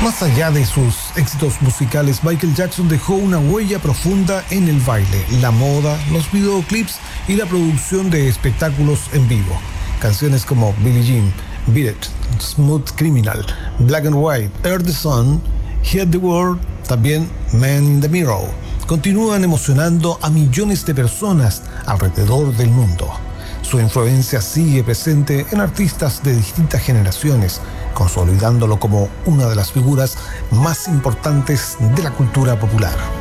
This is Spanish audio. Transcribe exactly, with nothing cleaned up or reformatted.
Más allá de sus éxitos musicales, Michael Jackson dejó una huella profunda en el baile, la moda, los videoclips y la producción de espectáculos en vivo. Canciones como Billie Jean, Beat It, Smooth Criminal, Black and White, Earth the Sun, Heal the World, también Man in the Mirror, continúan emocionando a millones de personas alrededor del mundo. Su influencia sigue presente en artistas de distintas generaciones, consolidándolo como una de las figuras más importantes de la cultura popular.